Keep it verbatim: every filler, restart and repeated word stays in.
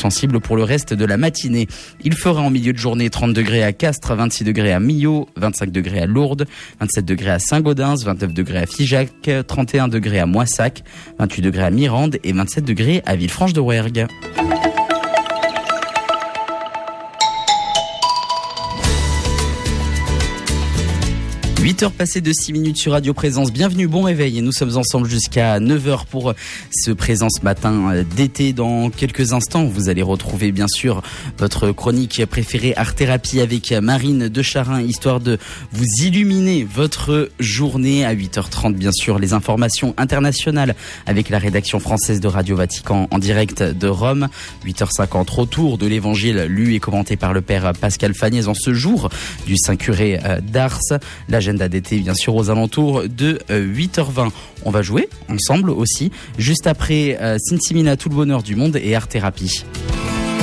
sensible pour le reste de la matinée. Il fera en milieu de journée trente degrés à Castres, vingt-six degrés à Millau, vingt-cinq degrés à Lourdes, vingt-sept degrés à Saint-Gaudens, vingt-neuf degrés à Figeac, trente et un degrés à Moissac, vingt-huit degrés à Mirande et vingt-sept degrés à Villefranche-de-Rouergue. huit heures passées de six minutes sur Radio Présence. Bienvenue, bon réveil. Et nous sommes ensemble jusqu'à neuf heures pour ce Présence matin d'été. Dans quelques instants, vous allez retrouver bien sûr votre chronique préférée Art Thérapie avec Marine de Charin, histoire de vous illuminer votre journée. À huit heures trente, bien sûr, les informations internationales avec la rédaction française de Radio Vatican en direct de Rome. huit heures cinquante, retour de l'évangile lu et commenté par le père Pascal Fagnès en ce jour du Saint-Curé d'Ars. L'agenda d'été, bien sûr, aux alentours de huit heures vingt. On va jouer ensemble aussi, juste après euh, Sinsimina, tout le bonheur du monde et Art Thérapie.